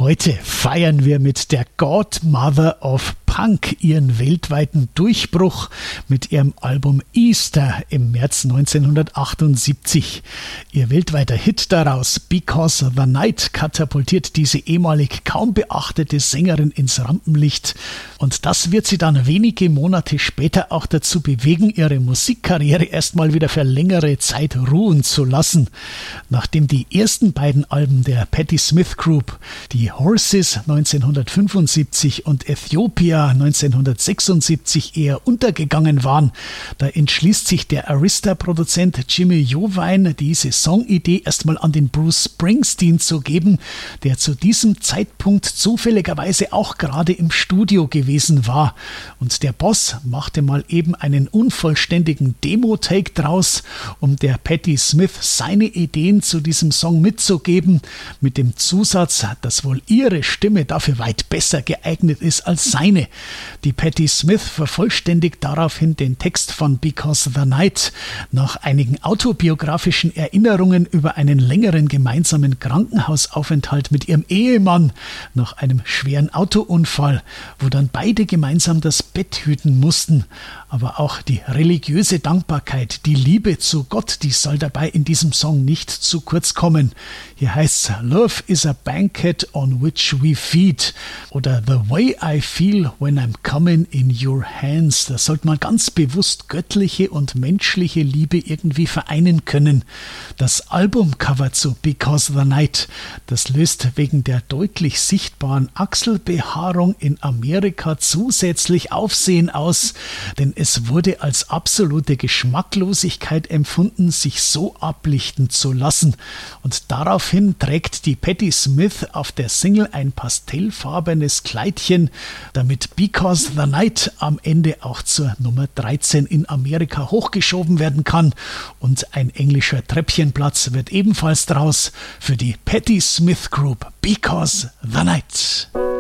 Heute feiern wir mit der Godmother of Punk ihren weltweiten Durchbruch mit ihrem Album Easter im März 1978. Ihr weltweiter Hit daraus, Because the Night, katapultiert diese ehemalig kaum beachtete Sängerin ins Rampenlicht. Und das wird sie dann wenige Monate später auch dazu bewegen, ihre Musikkarriere erstmal wieder für längere Zeit ruhen zu lassen. Nachdem die ersten beiden Alben der Patti Smith Group, die Horses 1975 und Ethiopia 1976 eher untergegangen waren, da entschließt sich der Arista-Produzent Jimmy Iovine, diese Songidee erstmal an den Bruce Springsteen zu geben, der zu diesem Zeitpunkt zufälligerweise auch gerade im Studio gewesen war. Und der Boss machte mal eben einen unvollständigen Demo-Take draus, um der Patti Smith seine Ideen zu diesem Song mitzugeben, mit dem Zusatz, dass wohl ihre Stimme dafür weit besser geeignet ist als seine. Die Patti Smith vervollständigt daraufhin den Text von Because the Night nach einigen autobiografischen Erinnerungen über einen längeren gemeinsamen Krankenhausaufenthalt mit ihrem Ehemann nach einem schweren Autounfall, wo dann beide gemeinsam das Bett hüten mussten. Aber auch die religiöse Dankbarkeit, die Liebe zu Gott, die soll dabei in diesem Song nicht zu kurz kommen. Hier heißt's Love is a banquet on which we feed oder The way I feel when I'm coming in your hands. Da sollte man ganz bewusst göttliche und menschliche Liebe irgendwie vereinen können. Das Albumcover zu Because the Night, das löst wegen der deutlich sichtbaren Achselbehaarung in Amerika zusätzlich Aufsehen aus, denn es wurde als absolute Geschmacklosigkeit empfunden, sich so ablichten zu lassen. Und daraufhin trägt die Patti Smith auf der Single ein pastellfarbenes Kleidchen, damit Because the Night am Ende auch zur Nummer 13 in Amerika hochgeschoben werden kann. Und ein englischer Treppchenplatz wird ebenfalls draus für die Patti Smith Group, Because the Night.